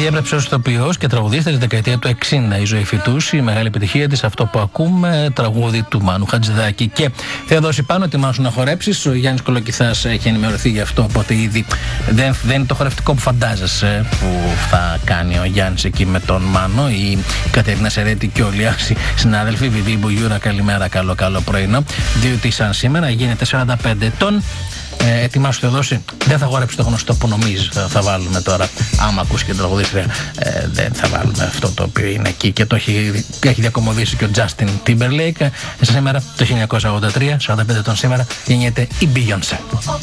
Διέπρεψε ως ηθοποιός και τραγουδίστρια τη δεκαετία του 60 η ζωή φυτούς. Η μεγάλη επιτυχία της, αυτό που ακούμε, τραγούδι του Μάνου Χατζηδάκη. Και Θεοδόση, πάνω ετοιμάσου να χορέψεις. Ο Γιάννης Κολοκυθάς έχει ενημερωθεί γι' αυτό, οπότε ήδη δεν είναι το χορευτικό που φαντάζεσαι που θα κάνει ο Γιάννης εκεί με τον Μάνο. Η Κατερίνα Σερέτη και όλοι οι συνάδελφοι. Βιβί Μπουγιούρα, καλημέρα, καλό πρωινό. Διότι σαν σήμερα γίνεται 45 ετών. Ετοιμάσου Θεοδόση, δεν θα χορέψει το γνωστό που νομίζεις θα βάλουμε τώρα. Άμα ακούσει και τραγουδίστρια, δεν θα βάλουμε αυτό το οποίο είναι εκεί και το έχει διακομωδήσει και ο Justin Timberlake. Σήμερα το 1983, 45 ετών σήμερα, γεννιέται η Beyoncé.